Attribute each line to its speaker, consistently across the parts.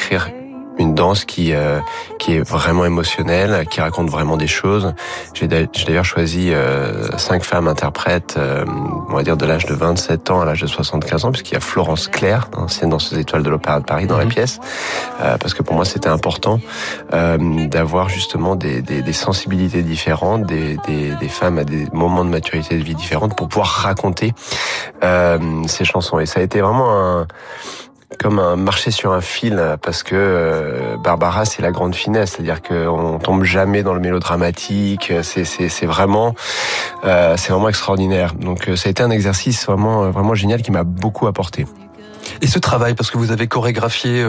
Speaker 1: écrire une danse qui est vraiment émotionnelle, qui raconte vraiment des choses. J'ai d'ailleurs choisi 5 femmes interprètes, on va dire de l'âge de 27 ans à l'âge de 75 ans, puisqu'il y a Florence Clerc, ancienne danseuse étoile de l'Opéra de Paris, dans la pièce, parce que pour moi c'était important d'avoir justement des sensibilités différentes, des femmes à des moments de maturité de vie différentes pour pouvoir raconter ces chansons. Et ça a été vraiment comme un marché sur un fil, parce que Barbara, c'est la grande finesse, c'est-à-dire qu'on tombe jamais dans le mélodramatique. C'est vraiment extraordinaire. Donc ça a été un exercice vraiment génial qui m'a beaucoup apporté.
Speaker 2: Et ce travail, parce que vous avez chorégraphié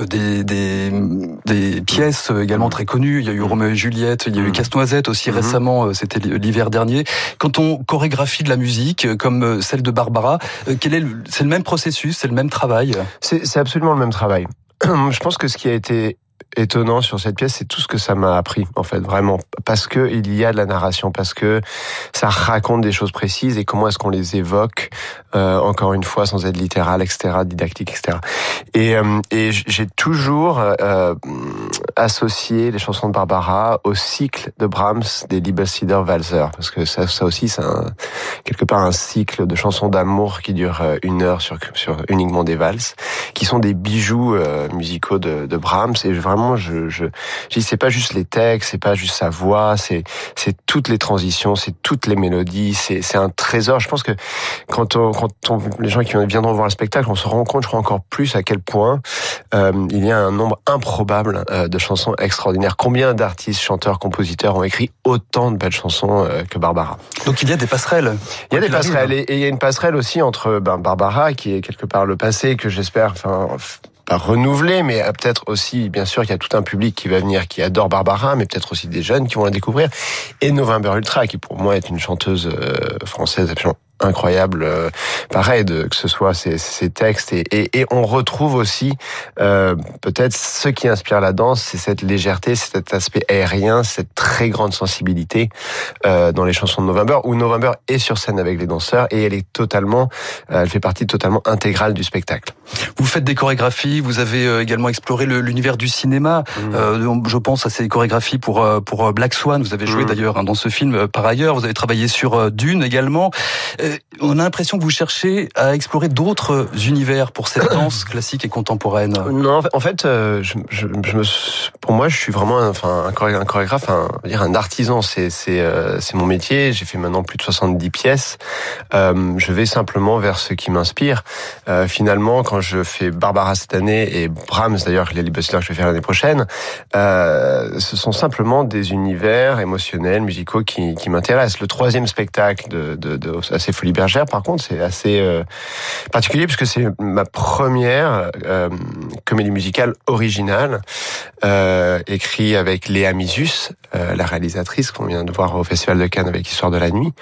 Speaker 2: des pièces également très connues, il y a eu Roméo et Juliette, il y a eu Casse-Noisette aussi récemment, c'était l'hiver dernier. Quand on chorégraphie de la musique comme celle de Barbara, c'est le même processus, c'est le même travail?
Speaker 1: C'est absolument le même travail. Je pense que ce qui a été étonnant sur cette pièce, c'est tout ce que ça m'a appris, en fait, vraiment. Parce que il y a de la narration, parce que ça raconte des choses précises et comment est-ce qu'on les évoque, encore une fois, sans être littéral, etc., didactique, etc. Et j'ai toujours associé les chansons de Barbara au cycle de Brahms des Liebeslieder-Walzer, parce que ça aussi, c'est quelque part un cycle de chansons d'amour qui dure 1 heure sur uniquement des valses, qui sont des bijoux musicaux de Brahms. Et vraiment, je dis, c'est pas juste les textes, c'est pas juste sa voix, c'est toutes les transitions, c'est toutes les mélodies, c'est un trésor. Je pense que quand les gens qui viendront voir le spectacle, on se rend compte, je crois, encore plus à quel point il y a un nombre improbable de chansons extraordinaires. Combien d'artistes, chanteurs, compositeurs ont écrit autant de belles chansons que Barbara?
Speaker 2: Donc il y a des passerelles.
Speaker 1: Il y a des passerelles, et il y a une passerelle aussi entre Barbara, qui est quelque part le passé, que j'espère, pas renouveler, mais peut-être aussi, bien sûr, qu'il y a tout un public qui va venir, qui adore Barbara, mais peut-être aussi des jeunes qui vont la découvrir, et November Ultra, qui pour moi est une chanteuse française absolument incroyable, pareil, que ce soit ses textes, et on retrouve aussi peut-être ce qui inspire la danse, c'est cette légèreté, c'est cet aspect aérien, cette très grande sensibilité dans les chansons de November, où November est sur scène avec les danseurs, et elle fait partie totalement intégrale du spectacle.
Speaker 2: Vous faites des chorégraphies, vous avez également exploré l'univers du cinéma. Je pense à ces chorégraphies pour Black Swan. Vous avez joué d'ailleurs dans ce film par ailleurs. Vous avez travaillé sur Dune également. On a l'impression que vous cherchez à explorer d'autres univers pour cette danse classique et contemporaine.
Speaker 1: Non, en fait, pour moi, je suis vraiment un chorégraphe, un artisan. C'est mon métier. J'ai fait maintenant plus de 70 pièces. Je vais simplement vers ce qui m'inspire. Finalement, quand je fais Barbara cette année et Brahms d'ailleurs, les Liebeslieder que je vais faire l'année prochaine, ce sont simplement des univers émotionnels, musicaux qui m'intéressent. Le 3e spectacle de Assez Folie Bergère, par contre, c'est assez particulier puisque c'est ma première comédie musicale originale, écrite avec Léa Misus, la réalisatrice qu'on vient de voir au Festival de Cannes avec Histoire de la nuit,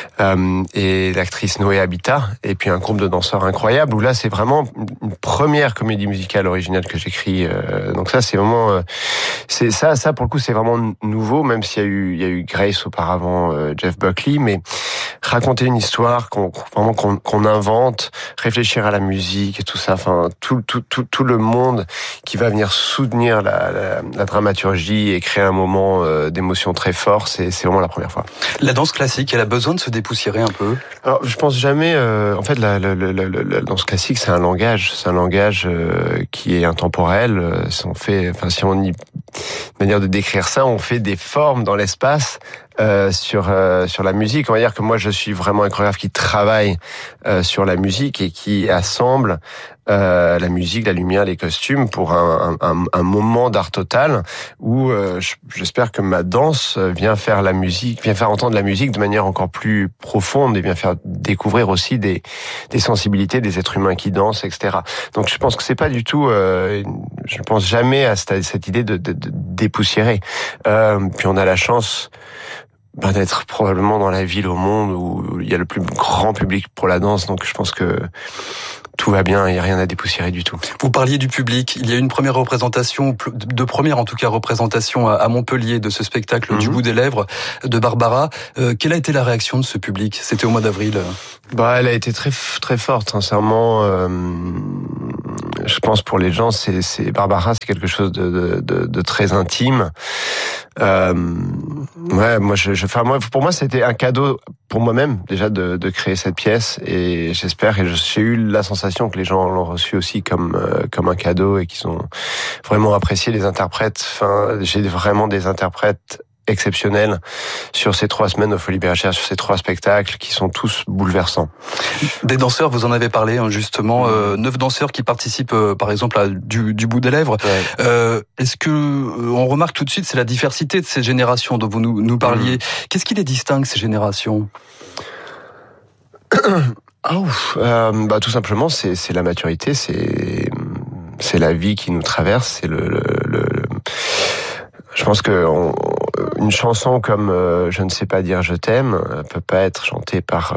Speaker 1: et l'actrice Noé Habitat, et puis un groupe de danseurs incroyables, où là c'est vraiment une première comédie musicale originale que j'écris. Donc ça c'est vraiment, c'est ça pour le coup c'est vraiment nouveau, même s'il y a eu Grace auparavant, Jeff Buckley, mais raconter une histoire qu'on invente, réfléchir à la musique et tout ça, tout le monde qui va venir soutenir la dramaturgie et créer un moment d'émotion très fort, c'est vraiment la première fois.
Speaker 2: La danse classique, elle a besoin de se dépoussiérer un peu? Alors,
Speaker 1: je pense jamais. En fait, la danse classique, c'est un langage qui est intemporel. Si on y manière de décrire ça, on fait des formes dans l'espace. Sur la musique, on va dire que moi je suis vraiment un chorégraphe qui travaille sur la musique et qui assemble la musique, la lumière, les costumes pour un moment d'art total où j'espère que ma danse vient faire entendre la musique de manière encore plus profonde et vient faire découvrir aussi des sensibilités des êtres humains qui dansent, etc. Donc je pense que c'est pas du tout, je pense jamais à cette idée de dépoussiérer. Puis on a la chance d'être probablement dans la ville au monde où il y a le plus grand public pour la danse, donc je pense que tout va bien, il n'y a rien à dépoussiérer du tout.
Speaker 2: Vous parliez du public, il y a une première représentation, représentation à Montpellier de ce spectacle du bout des lèvres de Barbara. Quelle a été la réaction de ce public? C'était au mois d'avril.
Speaker 1: Elle a été très très forte, sincèrement. je pense pour les gens, c'est Barbara, c'est quelque chose de très intime. Ouais, moi, pour moi, c'était un cadeau pour moi-même déjà de créer cette pièce, et j'espère, et j'ai eu la sensation que les gens l'ont reçu aussi comme un cadeau, et qu'ils ont vraiment apprécié les interprètes. Enfin, j'ai vraiment des interprètes exceptionnels sur ces 3 semaines au Folies Bergère, sur ces 3 spectacles qui sont tous bouleversants.
Speaker 2: Des danseurs, vous en avez parlé justement, 9 danseurs qui participent par exemple à du bout des lèvres. Ouais. Est-ce que on remarque tout de suite, c'est la diversité de ces générations dont vous nous parliez. Qu'est-ce qui les distingue, ces générations?
Speaker 1: Tout simplement, c'est la maturité, c'est la vie qui nous traverse, c'est je pense que une chanson comme Je ne sais pas dire je t'aime peut pas être chantée par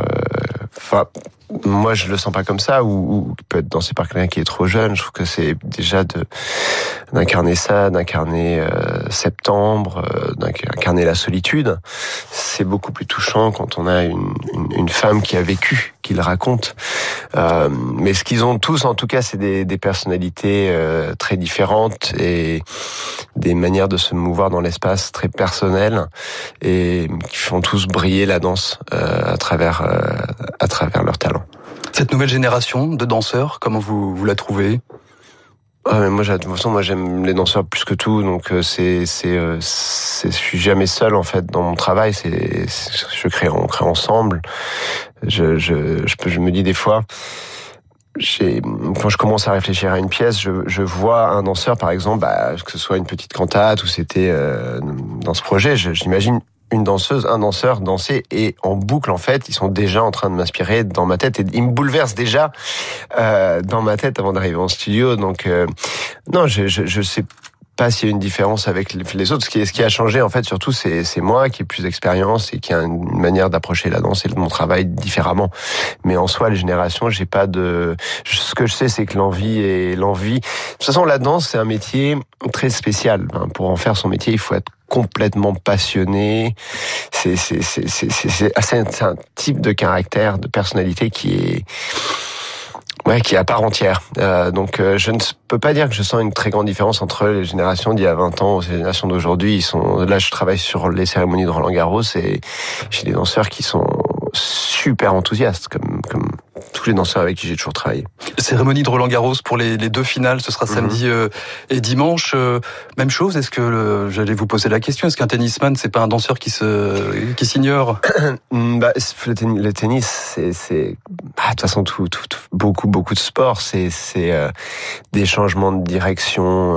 Speaker 1: moi je le sens pas comme ça, ou peut être dansé par quelqu'un qui est trop jeune. Je trouve que c'est déjà d'incarner ça, d'incarner septembre, d'incarner la solitude. C'est beaucoup plus touchant quand on a une femme qui a vécu, qui le raconte. Mais ce qu'ils ont tous, en tout cas, c'est des personnalités très différentes, et des manières de se mouvoir dans l'espace très personnelles, et qui font tous briller la danse à travers leur talent.
Speaker 2: Cette nouvelle génération de danseurs, comment vous la trouvez?
Speaker 1: Mais moi, de toute façon, moi j'aime les danseurs plus que tout, donc je suis jamais seul en fait dans mon travail. On crée ensemble. Je me dis des fois, quand je commence à réfléchir à une pièce, je vois un danseur, par exemple, que ce soit une petite cantate ou c'était dans ce projet, j'imagine une danseuse, un danseur danser, et en boucle, en fait, ils sont déjà en train de m'inspirer dans ma tête, et ils me bouleversent déjà dans ma tête avant d'arriver en studio. Donc non, je sais pas s'il y a une différence avec les autres. Ce qui a changé, en fait, surtout, c'est moi qui ai plus d'expérience et qui a une manière d'approcher la danse et mon travail différemment. Mais en soi, les générations, j'ai pas de... Ce que je sais, c'est que l'envie... De toute façon, la danse, c'est un métier très spécial. Pour en faire son métier, il faut être complètement passionné. C'est un type de caractère, de personnalité qui est à part entière. Donc je ne peux pas dire que je sens une très grande différence entre les générations d'il y a 20 ans et les générations d'aujourd'hui. Là, je travaille sur les cérémonies de Roland-Garros, et j'ai des danseurs qui sont super enthousiastes, comme tous les danseurs avec qui j'ai toujours travaillé.
Speaker 2: Cérémonie de Roland-Garros pour les 2 finales, ce sera samedi et dimanche. Même chose, est-ce que j'allais vous poser la question, est-ce qu'un tennisman, c'est pas un danseur qui s'ignore?
Speaker 1: Le tennis, c'est de toute façon beaucoup de sport, c'est des changements de direction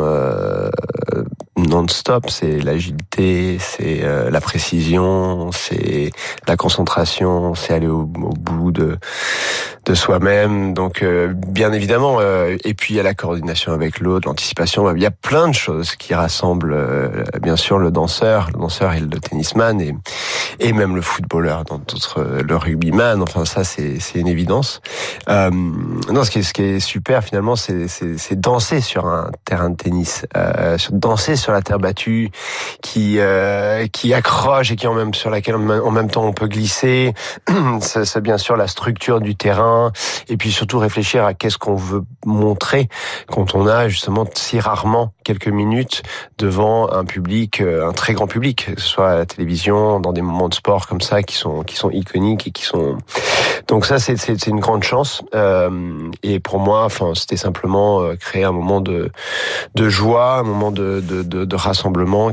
Speaker 1: non-stop, c'est l'agilité, c'est la précision, c'est la concentration, c'est aller au bout de soi-même. Donc bien évidemment, et puis il y a la coordination avec l'autre, l'anticipation, il y a plein de choses qui rassemblent bien sûr le danseur et le tennisman, et même le footballeur, le rugbyman. Enfin ça, c'est une évidence. Non, ce qui est super finalement, c'est danser sur un terrain de tennis, danser sur la terre battue, qui accroche et sur laquelle en même temps on peut glisser. C'est bien sûr la structure du terrain, et puis surtout réfléchir à qu'est-ce qu'on veut montrer quand on a justement si rarement quelques minutes devant un public, un très grand public, que ce soit à la télévision, dans des moments de sport comme ça qui sont iconiques et qui sont... Donc ça, c'est une grande chance. Et pour moi, c'était simplement créer un moment de joie, un moment de rassemblement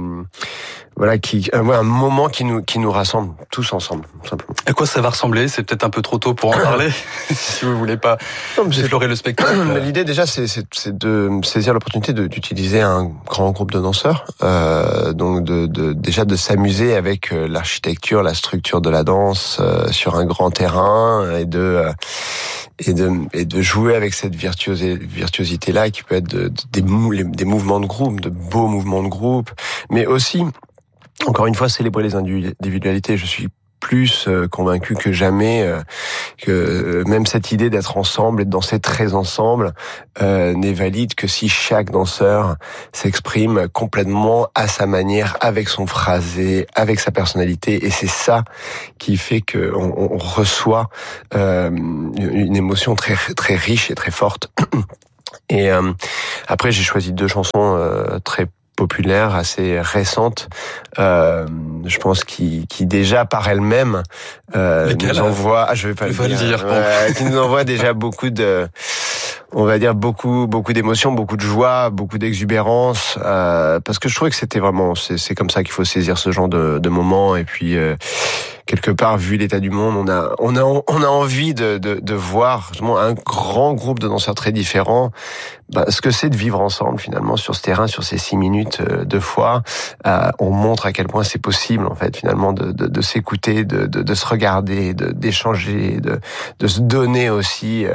Speaker 1: un moment qui nous rassemble tous ensemble, simplement.
Speaker 2: À quoi ça va ressembler? C'est peut-être un peu trop tôt pour en parler, si vous voulez pas déflorer le spectacle.
Speaker 1: L'idée déjà, c'est de saisir l'opportunité d'utiliser un grand groupe de danseurs, donc déjà de s'amuser avec l'architecture, la structure de la danse sur un grand terrain, et de jouer avec cette virtuosité là, qui peut être des mouvements de groupe, de beaux mouvements de groupe, mais aussi, encore une fois, célébrer les individualités. Je suis plus convaincu que jamais que même cette idée d'être ensemble et de danser très ensemble n'est valide que si chaque danseur s'exprime complètement à sa manière, avec son phrasé, avec sa personnalité, et c'est ça qui fait que on reçoit une émotion très très riche et très forte Et après, j'ai choisi 2 chansons très populaires, assez récentes, je pense qui déjà par elles-mêmes nous envoient, je vais pas le dire, qui nous envoient déjà beaucoup de, on va dire beaucoup d'émotions, beaucoup de joie, beaucoup d'exubérance, parce que je trouvais que c'était vraiment, c'est comme ça qu'il faut saisir ce genre de moments. Et puis quelque part, vu l'état du monde, on a envie de voir un grand groupe de danseurs très différents, ce que c'est de vivre ensemble finalement sur ce terrain, sur ces 6 minutes de fois. On montre à quel point c'est possible en fait finalement de s'écouter, de se regarder, d'échanger, de se donner aussi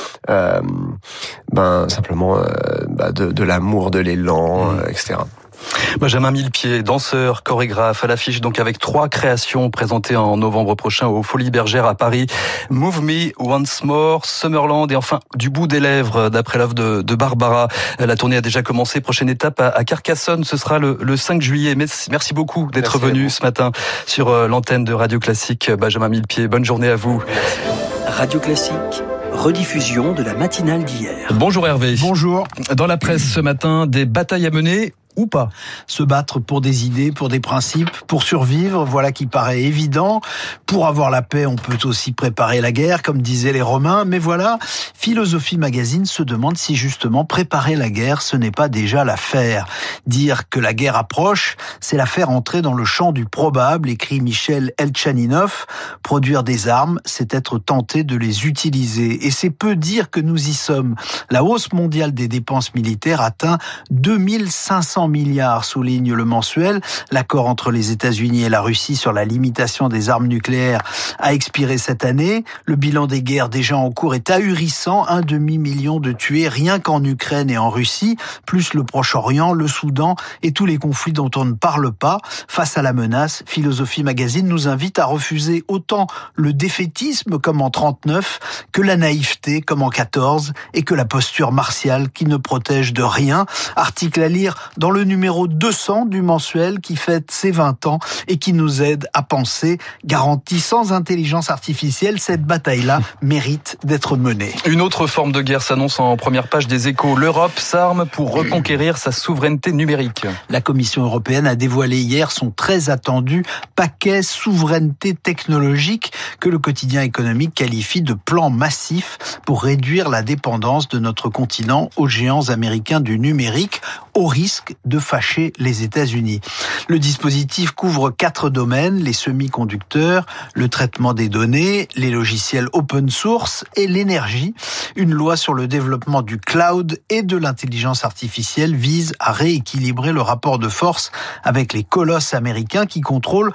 Speaker 1: simplement de l'amour, de l'élan, etc.
Speaker 2: Benjamin Millepied, danseur, chorégraphe, à l'affiche donc avec 3 créations présentées en novembre prochain aux Folies Bergères à Paris. Move Me Once More, Summerland et enfin Du bout des lèvres d'après l'œuvre de Barbara. La tournée a déjà commencé. Prochaine étape à Carcassonne, ce sera le 5 juillet. Merci beaucoup d'être venu ce matin sur l'antenne de Radio Classique. Benjamin Millepied, bonne journée à vous.
Speaker 3: Radio Classique. Rediffusion de la matinale d'hier.
Speaker 2: Bonjour Hervé.
Speaker 4: Bonjour.
Speaker 2: Dans la presse ce matin, des batailles à mener ou pas?
Speaker 4: Se battre pour des idées, pour des principes, pour survivre, voilà qui paraît évident. Pour avoir la paix, on peut aussi préparer la guerre, comme disaient les Romains. Mais voilà, Philosophie Magazine se demande si justement préparer la guerre, ce n'est pas déjà la faire. Dire que la guerre approche, c'est la faire entrer dans le champ du probable, écrit Michel Elchaninov. Produire des armes, c'est être tenté de les utiliser. Et c'est peu dire que nous y sommes. La hausse mondiale des dépenses militaires atteint 2500 milliards, souligne le mensuel. L'accord entre les États-Unis et la Russie sur la limitation des armes nucléaires a expiré cette année. Le bilan des guerres déjà en cours est ahurissant. 1,5 million de tués rien qu'en Ukraine et en Russie, plus le Proche-Orient, le Soudan et tous les conflits dont on ne parle pas. Face à la menace, Philosophie Magazine nous invite à refuser autant le défaitisme comme en 39, que la naïveté comme en 14 et que la posture martiale qui ne protège de rien. Article à lire dans le numéro 200 du mensuel qui fête ses 20 ans et qui nous aide à penser. Garantie sans intelligence artificielle, cette bataille-là mérite d'être menée.
Speaker 2: Une autre forme de guerre s'annonce en première page des Échos. L'Europe s'arme pour reconquérir sa souveraineté numérique.
Speaker 4: La Commission européenne a dévoilé hier son très attendu paquet souveraineté technologique que le quotidien économique qualifie de plan massif pour réduire la dépendance de notre continent aux géants américains du numérique, au risque de fâcher les États-Unis. Le dispositif couvre 4 domaines, les semi-conducteurs, le traitement des données, les logiciels open source et l'énergie. Une loi sur le développement du cloud et de l'intelligence artificielle vise à rééquilibrer le rapport de force avec les colosses américains qui contrôlent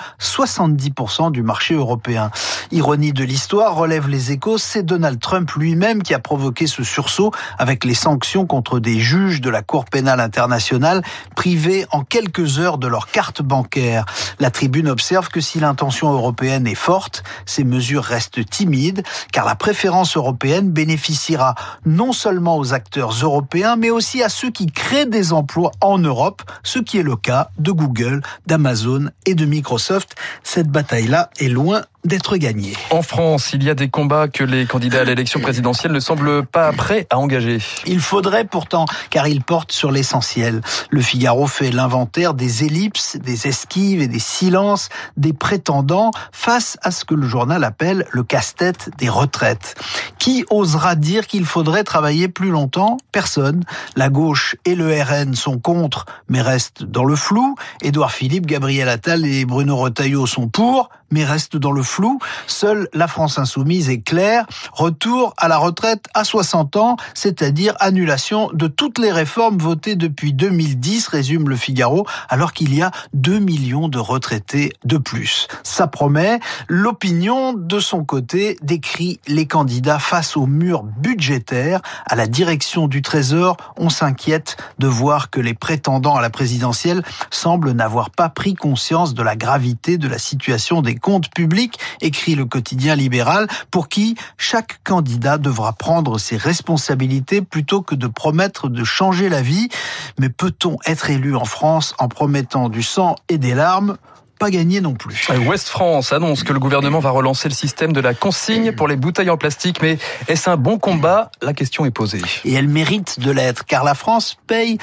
Speaker 4: 70% du marché européen. Ironie de l'histoire, relève les Échos, c'est Donald Trump lui-même qui a provoqué ce sursaut avec les sanctions contre des juges de la Cour pénale internationale privés en quelques heures de leur carte bancaire. La Tribune observe que si l'intention européenne est forte, ces mesures restent timides, car la préférence européenne bénéficiera non seulement aux acteurs européens, mais aussi à ceux qui créent des emplois en Europe, ce qui est le cas de Google, d'Amazon et de Microsoft. Cette bataille-là est loin d'être gagnée.
Speaker 2: En France, il y a des combats que les candidats à l'élection présidentielle ne semblent pas prêts à engager.
Speaker 4: Il faudrait pourtant, car ils portent sur l'essentiel. Le Figaro fait l'inventaire des ellipses, des esquives et des silences des prétendants face à ce que le journal appelle le casse-tête des retraites. Qui osera dire qu'il faudrait travailler plus longtemps? Personne. La gauche et le RN sont contre, mais restent dans le flou. Édouard Philippe, Gabriel Attal et Bruno Retailleau sont pour, mais restent dans le flou. Seule la France insoumise est claire. Retour à la retraite à 60 ans, c'est-à-dire annulation de toutes les réformes votées depuis 2010, résume le Figaro, alors qu'il y a 2 millions de retraités de plus. Ça promet. L'opinion, de son côté, décrit les candidats face au mur budgétaire. À la direction du Trésor, on s'inquiète de voir que les prétendants à la présidentielle semblent n'avoir pas pris conscience de la gravité de la situation des comptes publics, écrit le quotidien libéral, pour qui chaque candidat devra prendre ses responsabilités plutôt que de promettre de changer la vie. Mais peut-on être élu en France en promettant du sang et des larmes ? pas gagné non plus.
Speaker 2: Ouest France annonce que le gouvernement va relancer le système de la consigne pour les bouteilles en plastique, mais est-ce un bon combat ? La question est posée.
Speaker 4: Et elle mérite de l'être, car la France paye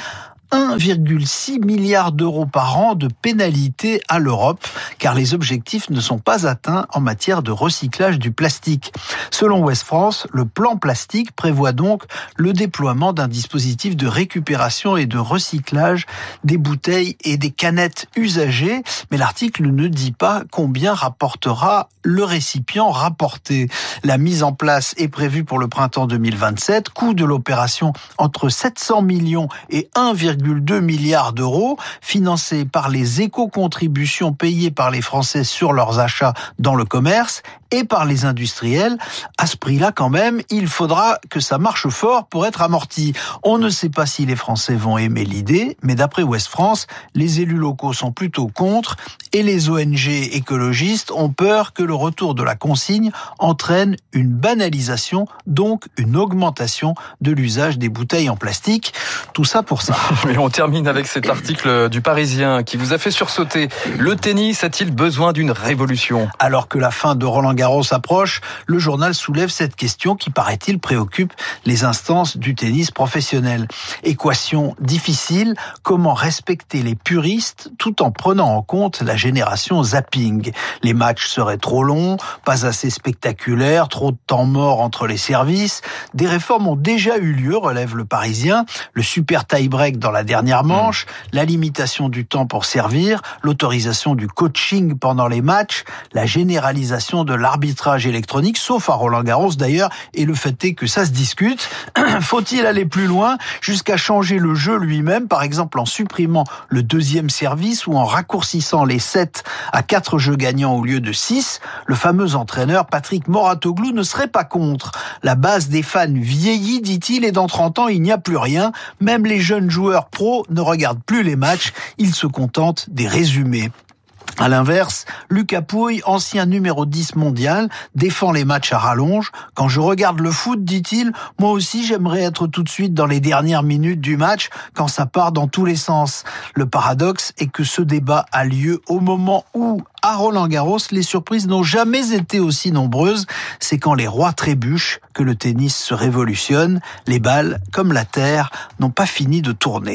Speaker 4: 1,6 milliard d'euros par an de pénalités à l'Europe, car les objectifs ne sont pas atteints en matière de recyclage du plastique. Selon Ouest France, le plan plastique prévoit donc le déploiement d'un dispositif de récupération et de recyclage des bouteilles et des canettes usagées, mais l'article ne dit pas combien rapportera le récipient rapporté. La mise en place est prévue pour le printemps 2027, coût de l'opération entre 700 millions et 1,2 milliards d'euros, financés par les éco-contributions payées par les Français sur leurs achats dans le commerce et par les industriels. À ce prix-là, quand même, il faudra que ça marche fort pour être amorti. On ne sait pas si les Français vont aimer l'idée, mais d'après Ouest France, les élus locaux sont plutôt contre et les ONG écologistes ont peur que le retour de la consigne entraîne une banalisation, donc une augmentation de l'usage des bouteilles en plastique. Tout ça pour ça.
Speaker 2: Et on termine avec cet article du Parisien qui vous a fait sursauter. Le tennis a-t-il besoin d'une révolution ?
Speaker 4: Alors que la fin de Roland-Garros approche, le journal soulève cette question qui, paraît-il, préoccupe les instances du tennis professionnel. Équation difficile, comment respecter les puristes tout en prenant en compte la génération zapping ? Les matchs seraient trop longs, pas assez spectaculaires, trop de temps mort entre les services. Des réformes ont déjà eu lieu, relève le Parisien. Le super tie-break dans la dernière manche, la limitation du temps pour servir, l'autorisation du coaching pendant les matchs, la généralisation de l'arbitrage électronique, sauf à Roland-Garros d'ailleurs, et le fait est que ça se discute. Faut-il aller plus loin jusqu'à changer le jeu lui-même, par exemple en supprimant le deuxième service ou en raccourcissant les 7 à 4 jeux gagnants au lieu de 6 ? Le fameux entraîneur Patrick Mouratoglou ne serait pas contre. La base des fans vieillit, dit-il, et dans 30 ans, il n'y a plus rien. Même les jeunes joueurs pros ne regardent plus les matchs, ils se contentent des résumés. À l'inverse, Lucas Pouille, ancien numéro 10 mondial, défend les matchs à rallonge. Quand je regarde le foot, dit-il, moi aussi j'aimerais être tout de suite dans les dernières minutes du match quand ça part dans tous les sens. Le paradoxe est que ce débat a lieu au moment où, à Roland-Garros, les surprises n'ont jamais été aussi nombreuses. C'est quand les rois trébuchent que le tennis se révolutionne. Les balles, comme la terre, n'ont pas fini de tourner.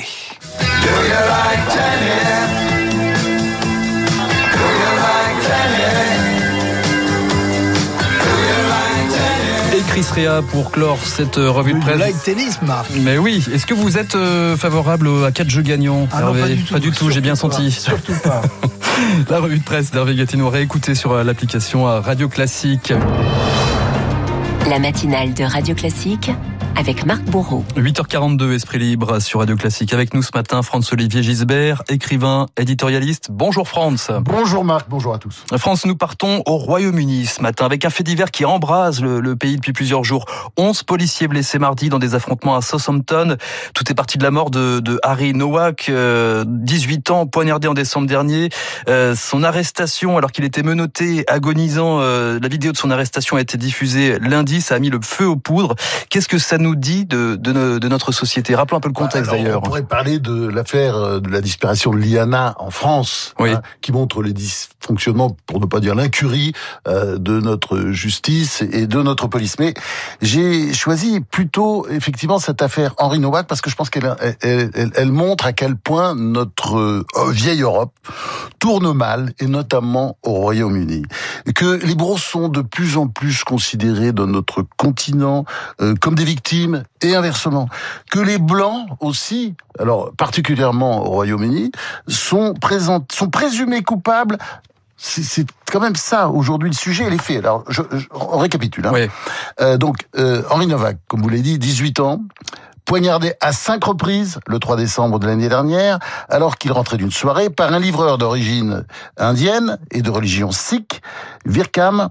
Speaker 2: Chris Rea pour clore cette revue de presse.
Speaker 4: Like tennis, Marc.
Speaker 2: Mais oui, est-ce que vous êtes favorable à 4 jeux gagnants,
Speaker 4: Hervé ?
Speaker 2: Non, pas du tout, j'ai bien senti.
Speaker 4: Surtout pas.
Speaker 2: La revue de presse d'Hervé Gatineau, réécoutez sur l'application Radio Classique.
Speaker 5: La matinale de Radio Classique avec Marc Bourreau.
Speaker 2: 8h42, Esprit Libre sur Radio Classique. Avec nous ce matin, Franz-Olivier Gisbert, écrivain, éditorialiste. Bonjour Franz.
Speaker 6: Bonjour Marc, bonjour à tous.
Speaker 2: Franz, nous partons au Royaume-Uni ce matin avec un fait divers qui embrase le pays depuis plusieurs jours. 11 policiers blessés mardi dans des affrontements à Southampton. Tout est parti de la mort de Harry Nowak, 18 ans, poignardé en décembre dernier. Son arrestation, alors qu'il était menotté, agonisant, la vidéo de son arrestation a été diffusée lundi. Ça a mis le feu aux poudres. Qu'est-ce que ça nous dit de notre société ? Rappelons un peu le contexte d'ailleurs.
Speaker 6: On pourrait parler de l'affaire de la disparition de Liana en France,
Speaker 2: oui.
Speaker 6: Qui montre les dysfonctionnements, pour ne pas dire l'incurie, de notre justice et de notre police. Mais j'ai choisi plutôt effectivement cette affaire Henri Nowak parce que je pense qu'elle montre à quel point notre vieille Europe tourne mal, et notamment au Royaume-Uni. Et que les bourreaux sont de plus en plus considérés dans notre continent comme des victimes, et inversement. Que les Blancs aussi, alors particulièrement au Royaume-Uni, sont présumés coupables. C'est quand même ça, aujourd'hui, le sujet et les faits. Alors, on récapitule.
Speaker 2: Oui.
Speaker 6: Donc, Henri Nowak, comme vous l'avez dit, 18 ans, poignardé à 5 reprises le 3 décembre de l'année dernière, alors qu'il rentrait d'une soirée par un livreur d'origine indienne et de religion sikh, Vikram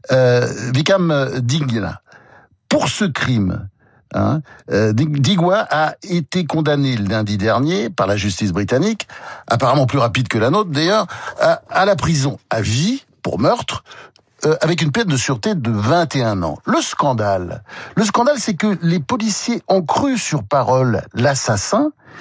Speaker 6: Digla. Pour ce crime, Digwa a été condamné lundi dernier par la justice britannique, apparemment plus rapide que la nôtre d'ailleurs, à la prison à vie pour meurtre, avec une peine de sûreté de 21 ans. Le scandale, c'est que les policiers ont cru sur parole l'assassin,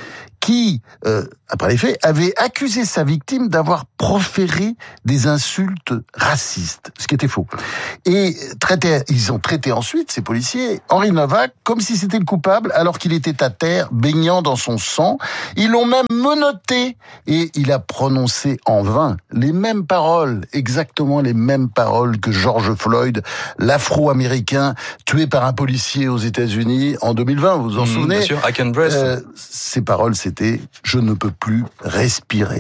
Speaker 6: qui, après les faits, avait accusé sa victime d'avoir proféré des insultes racistes, ce qui était faux. Et ils ont traité ensuite, ces policiers, Henri Novak comme si c'était le coupable, alors qu'il était à terre, baignant dans son sang. Ils l'ont même menotté, et il a prononcé en vain les mêmes paroles, exactement les mêmes paroles que George Floyd, l'Afro-Américain tué par un policier aux États-Unis en 2020, vous vous en souvenez?
Speaker 2: Bien sûr, I can breathe.
Speaker 6: Ces paroles, c'était « Je ne peux plus respirer ».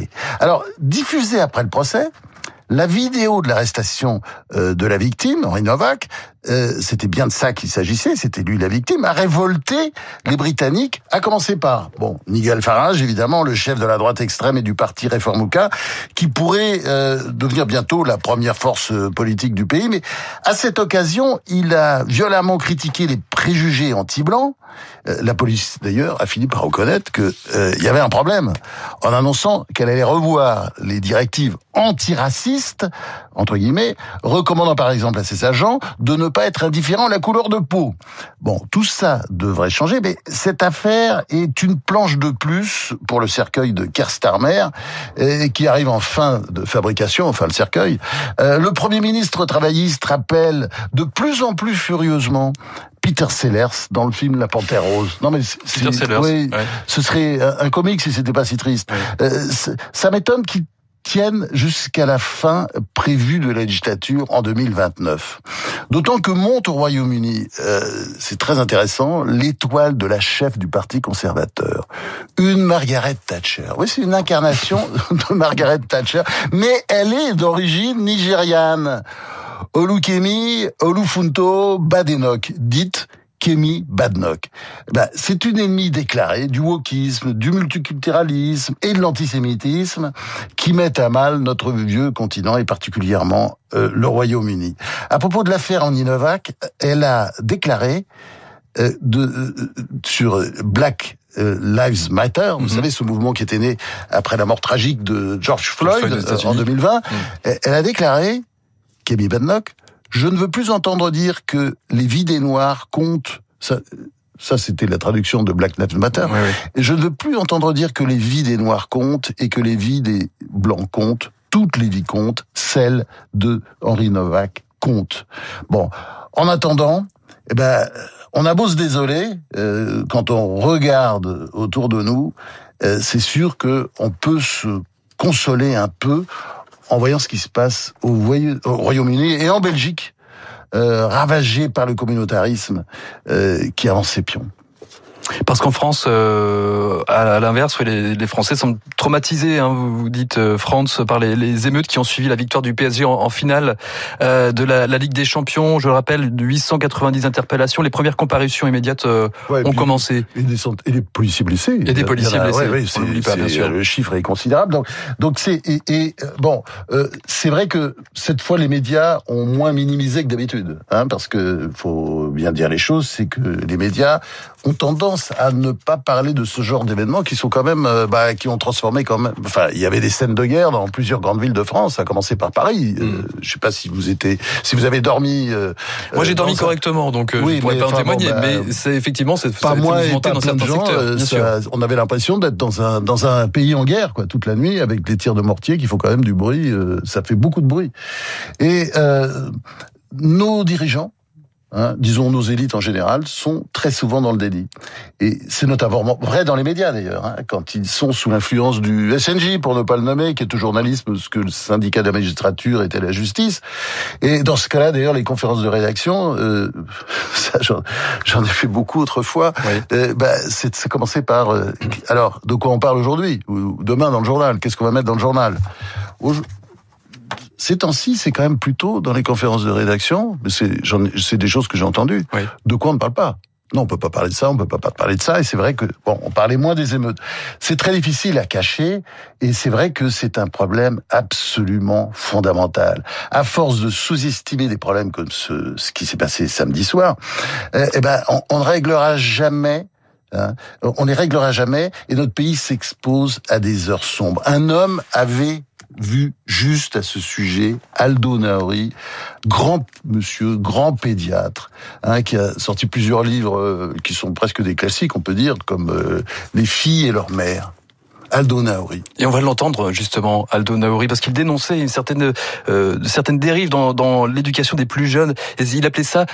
Speaker 6: Alors, diffusée après le procès, la vidéo de l'arrestation de la victime, Henri Novak, c'était bien de ça qu'il s'agissait, c'était lui la victime, a révolté les Britanniques, à commencer par, Nigel Farage, évidemment, le chef de la droite extrême et du parti Reformuka, qui pourrait devenir bientôt la première force politique du pays. Mais à cette occasion, il a violemment critiqué les préjugés anti-blancs. La police, d'ailleurs, a fini par reconnaître que y avait un problème, en annonçant qu'elle allait revoir les directives antiracistes, entre guillemets, recommandant par exemple à ses agents de ne pas être indifférents à la couleur de peau. Tout ça devrait changer, mais cette affaire est une planche de plus pour le cercueil de Keir Starmer, qui arrive en fin de fabrication, enfin le cercueil. Le Premier ministre travailliste rappelle de plus en plus furieusement Peter Sellers dans le film La Panthère Rose. Non mais
Speaker 2: Peter Sellers,
Speaker 6: ouais. Ce serait un comique si c'était pas si triste.
Speaker 2: Oui.
Speaker 6: Ça m'étonne qu'il tiennent jusqu'à la fin prévue de la législature en 2029. D'autant que monte au Royaume-Uni, c'est très intéressant, l'étoile de la chef du Parti conservateur. Une Margaret Thatcher. Oui, c'est une incarnation de Margaret Thatcher, mais elle est d'origine nigériane. Olukemi Olufunto Badenoch, dite Kemi Badenoch. C'est une ennemie déclarée du wokisme, du multiculturalisme et de l'antisémitisme qui mettent à mal notre vieux continent et particulièrement le Royaume-Uni. À propos de l'affaire Henri Novak, elle a déclaré sur Black Lives Matter, vous savez, ce mouvement qui était né après la mort tragique de George Floyd en 2020, elle a déclaré, Kemi Badenoch, je ne veux plus entendre dire que les vies des Noirs comptent. Ça c'était la traduction de Black Lives Matter.
Speaker 2: Oui.
Speaker 6: Et je ne veux plus entendre dire que les vies des Noirs comptent et que les vies des Blancs comptent. Toutes les vies comptent. Celle de Henri Novak compte. En attendant, on a beau se désoler, quand on regarde autour de nous, c'est sûr que on peut se consoler un peu en voyant ce qui se passe au Royaume-Uni et en Belgique, ravagé par le communautarisme qui avance ses pions.
Speaker 2: Parce qu'en France, à l'inverse, les Français sont traumatisés. Vous dites, France, par les émeutes qui ont suivi la victoire du PSG en finale de la Ligue des Champions. Je le rappelle, 890 interpellations. Les premières comparutions immédiates ont commencé.
Speaker 6: Et des policiers blessés.
Speaker 2: Et des policiers blessés.
Speaker 6: Oui, on l'oublie pas, bien sûr. Le chiffre est considérable. Donc c'est c'est vrai que cette fois les médias ont moins minimisé que d'habitude, parce que faut bien dire les choses, c'est que les médias ont tendance à ne pas parler de ce genre d'événements qui sont quand même, qui ont transformé quand même. Enfin, il y avait des scènes de guerre dans plusieurs grandes villes de France, à commencer par Paris. Je sais pas si vous avez dormi.
Speaker 2: Moi, j'ai dormi correctement, donc je pourrais pas en témoigner. Mais c'est effectivement, ça a été mouvementé dans certains secteurs.
Speaker 6: On avait l'impression d'être dans un pays en guerre, toute la nuit, avec des tirs de mortier qui font quand même du bruit. Ça fait beaucoup de bruit. Et nos dirigeants, disons nos élites en général, sont très souvent dans le déni. Et c'est notamment vrai dans les médias d'ailleurs, quand ils sont sous l'influence du SNJ, pour ne pas le nommer, qui est au journalisme ce que le syndicat de la magistrature était la justice. Et dans ce cas-là, d'ailleurs, les conférences de rédaction, ça, j'en ai fait beaucoup autrefois, ça commençait par alors, de quoi on parle aujourd'hui, ou demain dans le journal, qu'est-ce qu'on va mettre dans le journal? Ces temps-ci, c'est quand même plutôt dans les conférences de rédaction, c'est des choses que j'ai entendues. Oui. De quoi on ne parle pas? Non, on peut pas parler de ça, on peut pas parler de ça, et c'est vrai que, on parlait moins des émeutes. C'est très difficile à cacher, et c'est vrai que c'est un problème absolument fondamental. À force de sous-estimer des problèmes comme ce qui s'est passé samedi soir, on ne réglera jamais. On les réglera jamais, et notre pays s'expose à des heures sombres. Un homme avait vu juste à ce sujet Aldo Naori, grand monsieur, grand pédiatre, qui a sorti plusieurs livres qui sont presque des classiques, on peut dire, comme Les filles et leur mère. Aldo Naori.
Speaker 2: Et on va l'entendre justement, Aldo Naori, parce qu'il dénonçait une certaine dérive dans l'éducation des plus jeunes. Et il appelait ça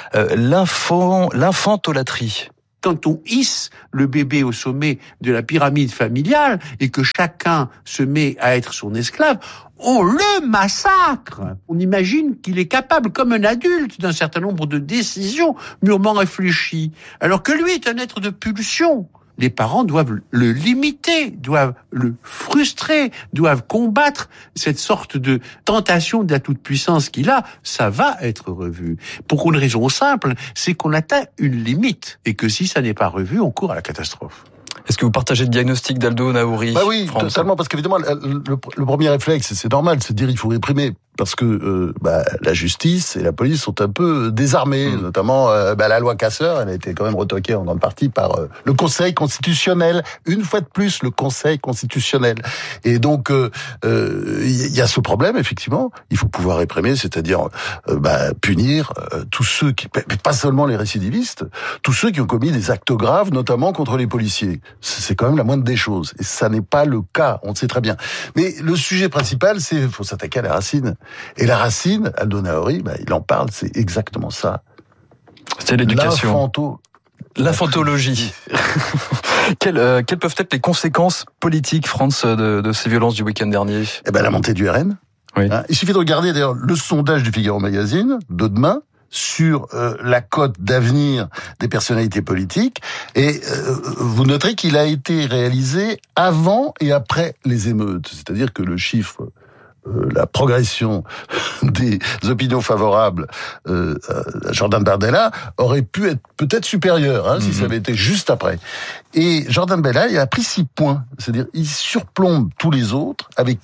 Speaker 2: l'infantolatrie.
Speaker 7: Quand on hisse le bébé au sommet de la pyramide familiale et que chacun se met à être son esclave, on le massacre. On imagine qu'il est capable, comme un adulte, d'un certain nombre de décisions mûrement réfléchies, alors que lui est un être de pulsion. Les parents doivent le limiter, doivent le frustrer, doivent combattre cette sorte de tentation de la toute-puissance qu'il a. Ça va être revu. Pour une raison simple, c'est qu'on atteint une limite et que si ça n'est pas revu, on court à la catastrophe.
Speaker 2: Est-ce que vous partagez le diagnostic d'Aldo Naori?
Speaker 6: Bah oui, totalement, parce qu'évidemment, le premier réflexe, c'est normal, c'est de dire il faut réprimer. Parce que la justice et la police sont un peu désarmées, notamment la loi Casseur, elle a été quand même retoquée en grande partie par le Conseil constitutionnel. Une fois de plus, le Conseil constitutionnel. Et donc, il y a ce problème, effectivement. Il faut pouvoir réprimer, c'est-à-dire punir tous ceux qui, pas seulement les récidivistes, tous ceux qui ont commis des actes graves, notamment contre les policiers. C'est quand même la moindre des choses. Et ça n'est pas le cas, on le sait très bien. Mais le sujet principal, c'est faut s'attaquer à la racine. Et la racine, Aldo Naori, il en parle, c'est exactement ça.
Speaker 2: C'est l'éducation. L'infantologie. Quelles peuvent être les conséquences politiques, Franz, de ces violences du week-end dernier?
Speaker 6: La montée du RN.
Speaker 2: Oui.
Speaker 6: Il suffit de regarder d'ailleurs le sondage du Figaro Magazine de demain sur la cote d'avenir des personnalités politiques, et vous noterez qu'il a été réalisé avant et après les émeutes. C'est-à-dire que le chiffre, la progression des opinions favorables à Jordan Bardella aurait pu être peut-être supérieure si ça avait été juste après. Et Jordan Bardella, il a pris 6 points. C'est-à-dire, il surplombe tous les autres avec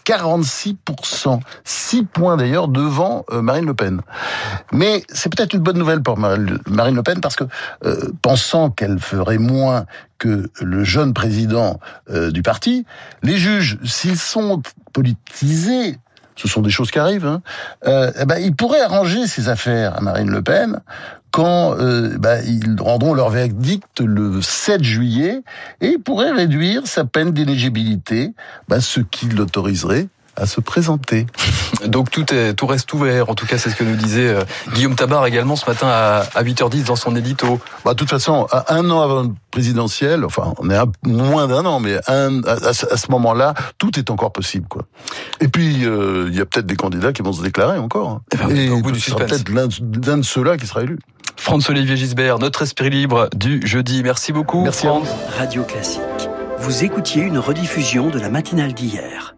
Speaker 6: 46%. 6 points d'ailleurs devant Marine Le Pen. Mais c'est peut-être une bonne nouvelle pour Marine Le Pen parce que, pensant qu'elle ferait moins que le jeune président du parti, les juges, s'ils sont politisés, ce sont des choses qui arrivent, ils pourraient arranger ces affaires à Marine Le Pen quand ils rendront leur verdict le 7 juillet et ils pourraient réduire sa peine d'inéligibilité, ce qui l'autoriserait à se présenter.
Speaker 2: Donc tout reste ouvert, en tout cas c'est ce que nous disait Guillaume Tabar également ce matin à 8h10 dans son édito.
Speaker 6: De toute façon, à 1 an avant le présidentiel, enfin on est à moins d'1 an, mais à ce moment-là, tout est encore possible, quoi. Et puis il y a peut-être des candidats qui vont se déclarer encore. Et
Speaker 2: au bout du
Speaker 6: ce sera peut-être l'un de ceux-là qui sera élu.
Speaker 2: Franz-Olivier Gisbert, notre esprit libre du jeudi. Merci beaucoup.
Speaker 6: Merci.
Speaker 3: Radio Classique. Vous écoutiez une rediffusion de la matinale d'hier.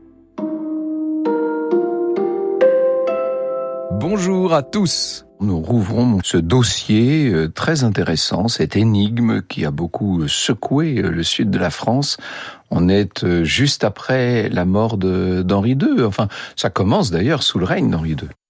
Speaker 8: Bonjour à tous. Nous rouvrons ce dossier très intéressant, cette énigme qui a beaucoup secoué le sud de la France. On est juste après la mort d'Henri II. Enfin, ça commence d'ailleurs sous le règne d'Henri II.